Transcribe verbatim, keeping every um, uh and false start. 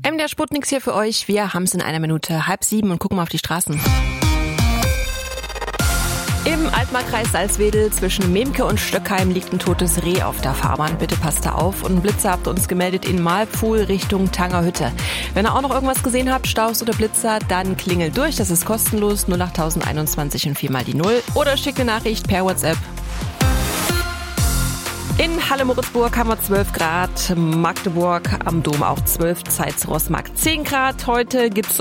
M D R Sputniks hier für euch. Wir haben es in einer Minute halb sieben und gucken mal auf die Straßen. Im Altmarkkreis Salzwedel zwischen Memke und Stöckheim liegt ein totes Reh auf der Fahrbahn. Bitte passt da auf. Und ein Blitzer habt uns gemeldet in Malpfuhl Richtung Tangerhütte. Wenn ihr auch noch irgendwas gesehen habt, Staus oder Blitzer, dann klingelt durch. Das ist kostenlos. null acht einundzwanzig und viermal die Null. Oder schickt eine Nachricht per WhatsApp. In Halle-Moritzburg haben wir zwölf Grad, Magdeburg am Dom auch zwölf, Zeitz Rossmark zehn Grad. Heute gibt's